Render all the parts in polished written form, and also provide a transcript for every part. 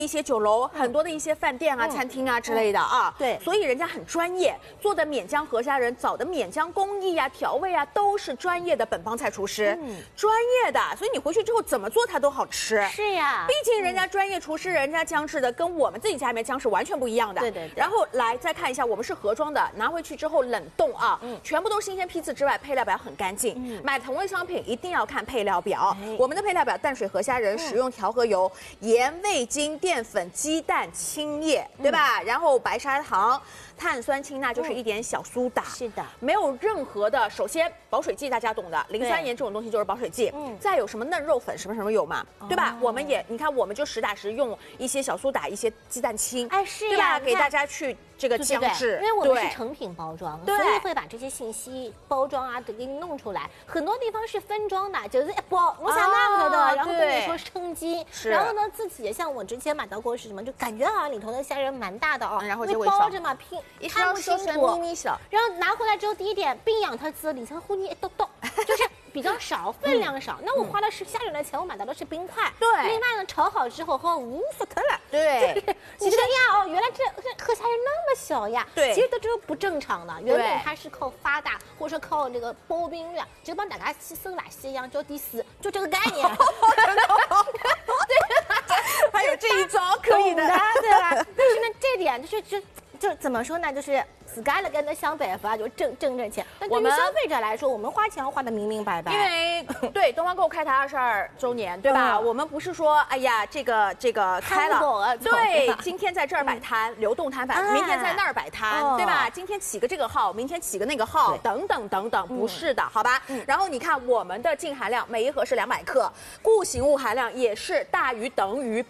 一些酒楼，很多的一些饭店啊、餐厅啊之类的啊， 对， 所以人家很专业，做的免浆河虾仁，找的免浆工艺啊、调味啊，都是专业的本帮菜厨师，专业的，所以你回去之后怎么做它都好吃。 是呀， 毕竟人家专业厨师，人家姜制的跟我们自己家里面姜是完全不一样的。 对。 然后来再看一下，我们是盒装的，拿回去之后冷冻啊，全部都是新鲜批次之外，配料表很干净。买同类商品一定要看配料表，我们的配料表淡水河虾仁使用调和油、盐、味精、淀粉、鸡蛋、青叶，对吧？然后白砂糖、碳酸氢钠就是一点小苏打， 是的， 没有任何的。首先保水剂大家懂的，磷酸盐这种东西就是保水剂。再有什么嫩肉粉什么有嘛，对吧？我们也你看，我们就实打实用一些小苏打、一些鸡蛋清， 哎是对吧？给大家去这个姜制， 因为我们是成品包装， 对， 所以会把这些信息、包装啊都给你弄出来。很多地方是分装的，就是一包我想那个的，然后跟你说称斤，然后呢自己像我之前买到过是什么，就感觉好像里头的虾仁蛮大的哦， 然后因为包着嘛，看不清楚， 咪咪小。 然后拿回来之后，第一点冰养它滋，里层糊泥一豆豆，就是比较少，分量少。那我花的是虾仁的钱，我买到的是冰块。 对。 另外呢，炒好之后和无所特了。 对。 你这呀哦，原来这河虾仁那么小呀。 对。 其实这是不正常的，原本它是靠发大或者说靠这个包冰量，就帮大家去收哪些样叫第四，就这个概念。 对，还有这一招可以的， 对吧？但是呢，这点就怎么说呢？就是自家跟着想办法就挣钱。但对于消费者来说，我们花钱要花的明明白白。 因为对东方购开台22周年，对吧？我们不是说哎呀这个开了，对，今天在这儿摆摊，流动摊摆，明天在那儿摆摊，对吧？今天起个这个号，明天起个那个号，等等，不是的，好吧？然后你看我们的净含量，每一盒是200克，固形物含量也是大于等于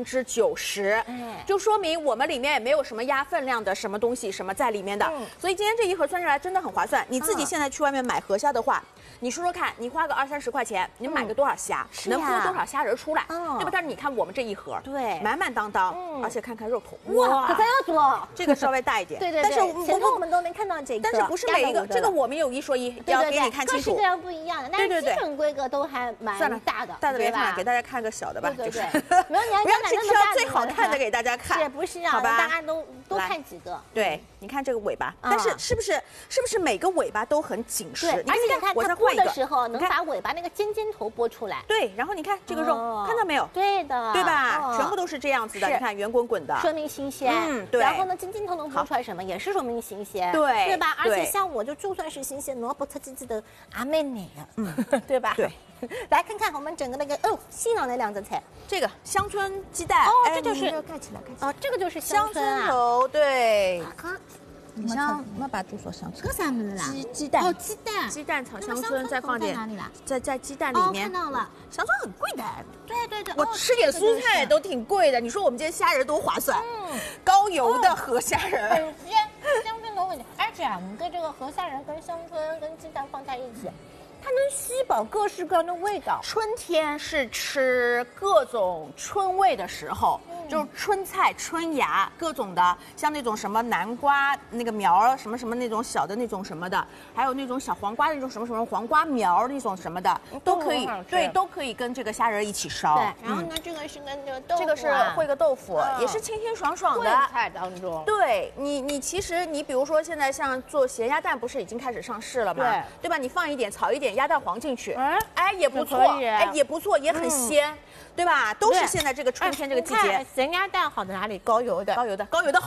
90%，就说明我们里面也没有什么压分量的什么东西什么在里面的，所以今天这一盒算下来真的很划算。你自己现在去外面买河虾的话，你说说看，你花个20-30块钱，你买个多少虾，能孵多少虾仁出来，对吧？但是你看我们这一盒， 对， 满满当当，而且看看肉头， 哇，可咱要多， 这个稍微大一点， 对， 但是前头我们都能看到这个， 但是不是每一个，这个我们有一说一，要给你看清楚， 各式各样不一样的，但是基本规格都还蛮大的， 大的别看，给大家看个小的吧， 对，没有，你不要去挑最好看的给大家看， 也不是啊， 好吧， 大家都看几个， 对，你看这个尾巴，但是是不是每个尾巴都很紧实？ 而且看它剥的时候能把尾巴那个尖头剥出来。 对，然后你看这个肉，看到没有？ 对的， 对吧？全部都是这样子的，你看圆滚滚的， 说明新鲜。 对。 然后呢，尖头能剥出来什么，也是说明新鲜，对吧？而且像我就算是新鲜，萝卜它自己的阿妹奶的，对吧？ 对。 来看看我们整个那个新郎的两个菜， 这个乡村鸡蛋， 这就是盖起来， 哦，这个就是乡村头，对。 你像我把猪手上这个啥么子啦？ 鸡蛋哦，鸡蛋炒乡村，再放点哪里啦？ 在鸡蛋里面。 看到了， 乡村很贵的。 对， 我吃点蔬菜都挺贵的。你说我们这些虾仁多划算？高油的河虾仁， 很鲜，乡村头味的。而且我们跟这个河虾仁跟乡村跟鸡蛋放在一起，它能吸饱各式各样的味道。 春天是吃各种春味的时候，就是春菜、春芽各种的，像那种什么南瓜那个苗儿，什么那种小的那种什么的，还有那种小黄瓜那种什么黄瓜苗那种什么的，都可以，对，都可以跟这个虾仁一起烧。 对，然后呢，这个是跟这个豆腐， 这个是烩个豆腐，也是清清爽爽的菜当中。 对你其实你比如说现在像做咸鸭蛋，不是已经开始上市了吗？对吧？你放一点炒一点鸭蛋黄进去，也不错，也不错，也很鲜，对吧？都是现在这个春天这个季节。 咸鸭蛋好在哪里？高油的好， 高油的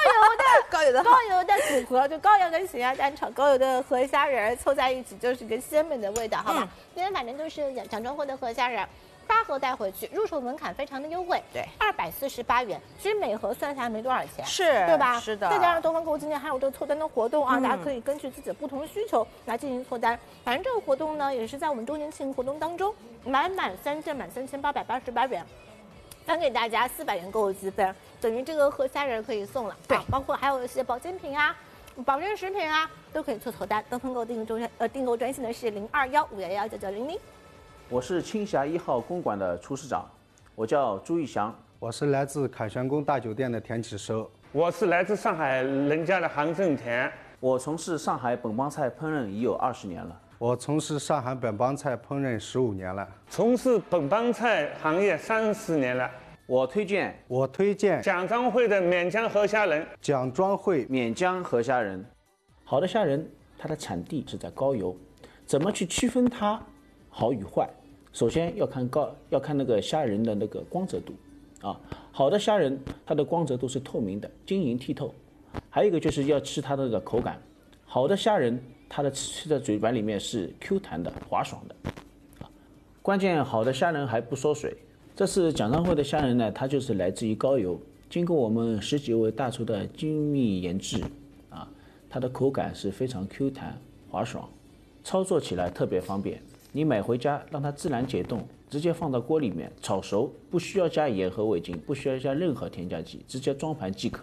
组合，就高油跟咸鸭蛋炒高油的河虾仁凑在一起，就是个鲜美的味道，好吧？今天反正都是蒋庄会的河虾仁。8盒带回去，入手门槛非常的优惠， 对 ，248元，其实每盒算下来没多少钱， 是， 对吧？ 是的。 再加上东方购今天还有这个凑单的活动啊，大家可以根据自己的不同需求来进行凑单。反正这个活动呢，也是在我们周年庆活动当中，满3件满3888元，返给大家400元购物积分，等于这个河虾仁可以送了。 对， 包括还有一些保健品啊、保健食品啊，都可以凑单。东方购订购专线的是0215119990。 我是青霞1号公馆的厨师长，我叫朱玉祥。 我是来自凯旋宫大酒店的田启寿。 我是来自上海人家的杭正田。 我从事上海本帮菜烹饪已有20年了。 我从事上海本帮菜烹饪15年了。 从事本帮菜行业30年了。 我推荐蒋庄会的缅江河虾仁。 蒋庄会缅江河虾仁。好的虾仁，它的产地是在高邮，怎么去区分它好与坏？首先要看那个虾仁的那个光泽度啊。好的虾仁，它的光泽度是透明的，晶莹剔透。还有一个就是要吃它的那个口感，好的虾仁，它的吃在嘴巴里面是 Q 弹的、滑爽的。关键好的虾仁还不缩水。这次蒋庄会的虾仁呢，它就是来自于高邮，经过我们10几位大厨的精密研制啊，它的口感是非常 Q 弹、滑爽，操作起来特别方便。你买回家让它自然解冻，直接放到锅里面炒熟，不需要加盐和味精，不需要加任何添加剂，直接装盘即可。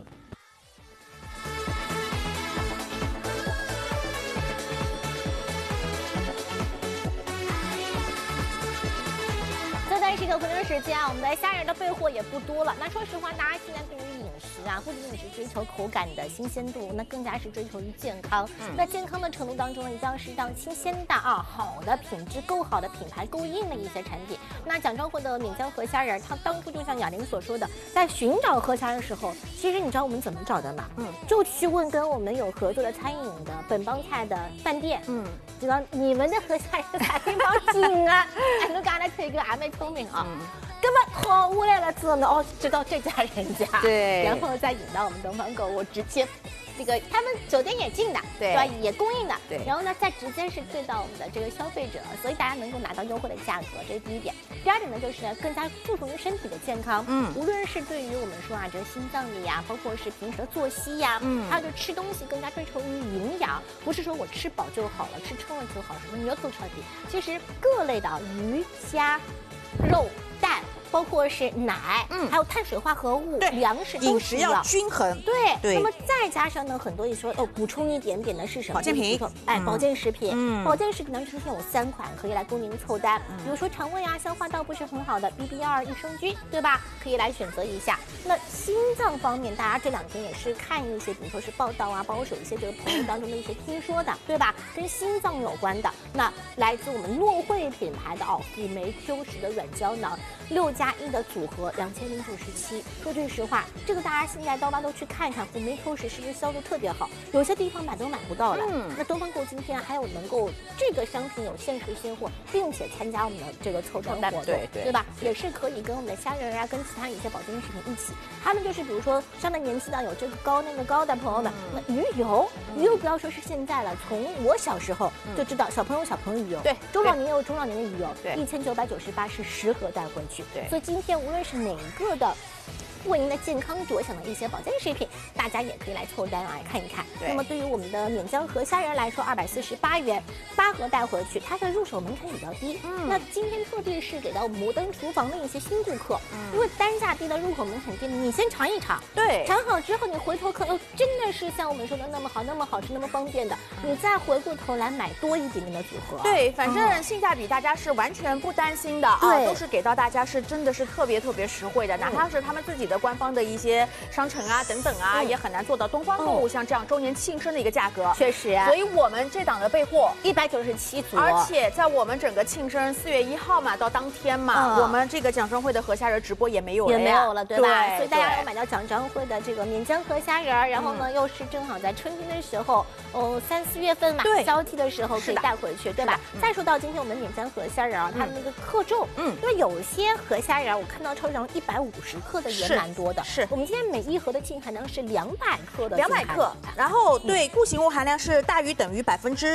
这个回流时间啊，我们的虾仁的备货也不多了。那说实话，大家现在对于饮食啊，不仅仅是追求口感的新鲜度，那更加是追求于健康。那健康的程度当中呢，一定要适当新鲜的啊，好的品质够好的品牌够硬的一些产品。那蒋庄会的闽江河虾仁，它当初就像雅玲所说的，在寻找河虾的时候，其实你知道我们怎么找的吗？就去问跟我们有合作的餐饮的本帮菜的饭店，知道你们的河虾仁才可以包紧啊，哎，侬刚才推个还没聪明啊。根本掏过来了之后呢，哦，知道这家人家， 对， 然后再引到我们东方购物，直接，这个他们酒店也进的，对吧？也供应的，对。然后呢，再直接是对到我们的这个消费者，所以大家能够拿到优惠的价格，这是第一点。第二点呢，就是呢更加注重于身体的健康，无论是对于我们说啊，这个心脏里呀，包括是平时的作息呀，还有就吃东西更加追求于营养，不是说我吃饱就好了，吃撑了就好，什么你要做彻底。其实各类的鱼虾、肉、蛋。包括是奶，还有碳水化合物、粮食， 饮食要均衡。 对。那么再加上呢，很多也说哦，补充一点点的是什么？ 保健品。 哎，保健食品。保健食品当中今天有3款可以来供您凑单，比如说肠胃啊、消化道不是很好的 BB2益生菌，对吧？可以来选择一下。那心脏方面，大家这2天也是看一些，比如说是报道啊，包括有一些这个朋友当中的一些听说的，对吧？跟心脏有关的，那来自我们诺慧品牌的辅酶 Q10的软胶囊，6+1的组合2097。说句实话，这个大家现在刀疤都去看一看，辅酶 Q10是不是销售特别好？有些地方买都买不到了。那东方购今天还有能够这个商品有限时现货，并且参加我们的这个凑单活动，对吧？也是可以跟我们的虾仁啊，跟其他一些保健食品一起。他们就是比如说上了年纪的有这个高那个高的朋友们，那鱼油不要说是现在了，从我小时候就知道小朋友鱼油，对，中老年有中老年的鱼油，对，1998是10盒带回去，对，所以今天无论是哪一个的为您的健康着想的一些保健食品，大家也可以来凑单来看一看。那么对于我们的闽江河虾仁来说，248元8盒带回去，它的入手门槛比较低。那今天特地是给到摩登厨房的一些新顾客，因为单价低的入口门槛低，你先尝一尝，对，尝好之后你回头可能真的是像我们说的那么好、那么好吃、那么方便的，你再回过头来买多一点点的组合。 对，反正性价比大家是完全不担心的啊，都是给到大家是真的是特别实惠的，哪怕是他们自己的官方的一些商城啊等等啊，也很难做到东方购物像这样周年庆生的一个价格。 确实， 所以我们这档的备货 197组， 而且在我们整个庆生4月1号嘛，到当天嘛，我们这个蒋庄会的河虾仁直播也没有了， 对吧？所以大家要买到蒋庄会的这个闽江河虾仁，然后呢又是正好在春天的时候，3、4月份嘛，交替的时候可以带回去，对吧？再说到今天我们闽江河虾仁啊，它的那个克重，因为有些河虾仁我看到超市上150克的也蛮多的，是我们今天每1盒的净含量是200克的 ，200克，然后对固形物含量是大于等于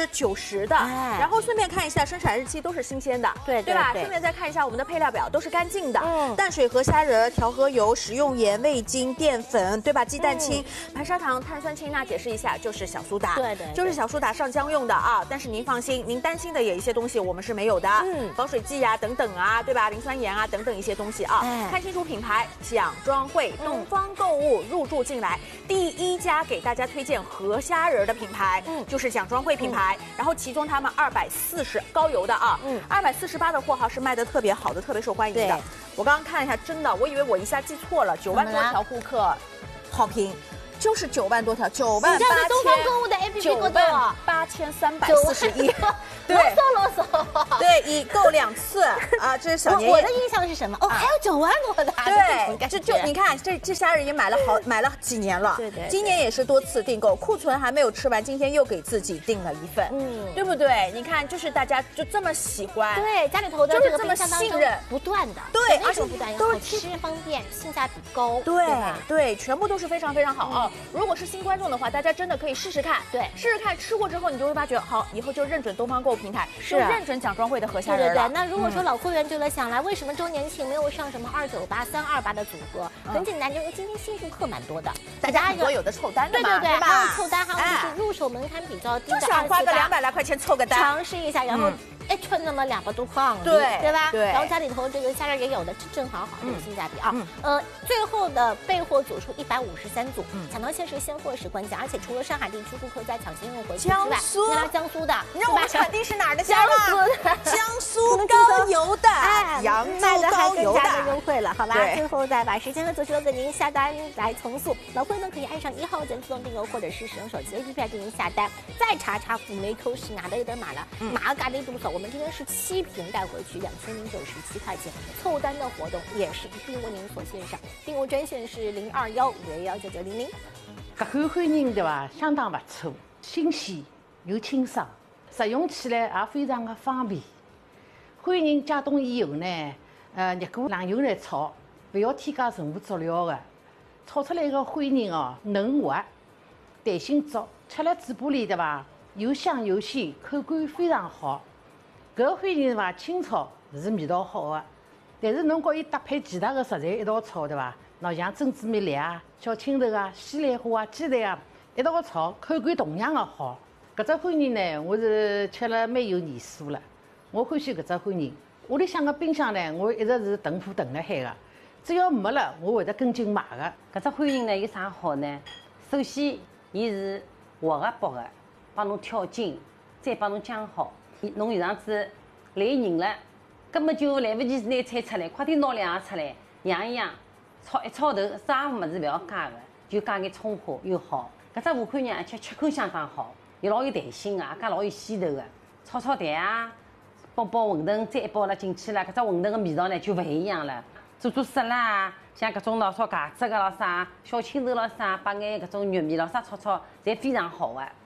90%的，然后顺便看一下生产日期都是新鲜的，对吧？顺便再看一下我们的配料表都是干净的，淡水河虾仁、调和油、食用盐、味精、淀粉，对吧？鸡蛋清、白砂糖、碳酸氢钠，解释一下就是小苏打，对，就是小苏打上浆用的啊。但是您放心，您担心的有一些东西我们是没有的，防水剂啊等等啊，对吧？磷酸盐啊等等一些东西啊，看清楚品牌，蒋庄会、东方购物入驻进来，第1家给大家推荐河虾仁的品牌，就是蒋庄会品牌。然后其中他们240高邮的啊，248的货号是卖的特别好的，特别受欢迎的。我刚刚看了一下，真的，我以为我一下记错了，9万多条顾客好评。就是9万多条，9万8千。 你知道东方购物的 APP 98341，对， 啰嗦， 对，已购2次啊，这是小年夜。 我的印象是什么？哦，还有9万多的， 对，就你看，这虾仁已经买了几年了， 对， 今年也是多次订购，库存还没有吃完，今天又给自己订了1份，对不对？你看，就是大家就这么喜欢， 对，家里头的就是这么信任， 不断的， 对， 而且不断都是吃方便，性价比高， 对，全部都是非常非常好啊！如果是新观众的话，大家真的可以试试看， 对， 试试看，吃过之后你就会发觉，好，以后就认准东方购物平台，就认准蒋庄会的河虾仁了。 对，那如果说老会员觉得想来，为什么周年庆没有上什么298、328的组合？很简单，就是今天新顾客蛮多的， 大家很多有的凑单的嘛， 对，还有凑单，还有就是入手门槛比较低的， 就想花个200来块钱凑个单， 尝试一下，然后。串那么200多块，对吧？ 对， 然后家里头这个虾仁也有的，正好这个性价比啊。最后的备货组数153组，抢到限时现货是关键，而且除了上海地区顾客在抢先用回复之外，江苏的， 你知道我们产地是哪儿的虾吗？江苏高邮的，扬州高邮的， 优惠了，好吧？最后再把时间和组数给您下单来重塑，老会呢可以按上1号键自动订购，或者是使用手机 APP 给您下单，再查付没扣是拿的有点码了，码嘎的不走。我们今天是7瓶带回去2097块钱，凑单的活动也是一定为您所献上。订购专线是0215119900。 搿款欢迎对伐？相当不错，新鲜又清爽，食用起来也非常的方便。欢迎解冻以后呢，热锅冷油来炒，不要添加任何佐料的，炒出来的欢迎哦嫩滑，弹性足，吃了嘴巴里对伐？又香又鲜，口感非常好。搿个欢迎伐，清炒是味道好的，但是侬和伊搭配其他的食材一道炒，对伐？喏，像珍珠米粒啊、小青头啊、西兰花啊、鸡蛋啊，一道炒，口感同样的好。搿只欢迎呢，我是吃了蛮有年数了，我欢喜搿只欢迎。屋里向个冰箱呢，我一直是囤货囤辣海个，只要没了，我会得跟进买个。 搿只欢迎呢有啥好呢？首先，伊是活个剥个，帮侬挑筋，再帮侬浆好。侬有场子来人了，根本就来不及拿菜出来，快点拿2个出来，养一养，炒一炒头，啥物事不要加个，就加眼葱花又好。搿只武汉人而且吃口相当好，又老有弹性个，也加老有鲜头个。炒炒蛋啊，包馄饨，再一包了进去了，搿只馄饨个味道呢就勿一样了。做沙拉啊，像搿种喏炒茄子个咾啥，小青头咾啥，把眼搿种肉米咾啥炒，侪非常好个。